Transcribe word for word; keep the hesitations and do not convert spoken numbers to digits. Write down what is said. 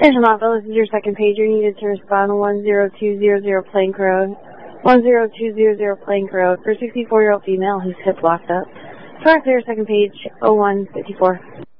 Attention Montville, this is your second pager. You needed to respond to one zero two zero zero Plank Road. one zero two zero zero Plank Road for a sixty-four-year-old female whose hip locked up. Try clear second page oh one fifty-four.